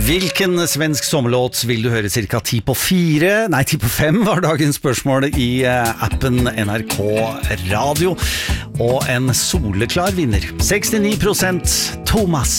Hvilken svensk sommerlåt vil du høre cirka 10 på 4? Nei, 10 på 5 var dagens spørsmål i appen NRK Radio. Og en soleklar vinner. 69% Thomas.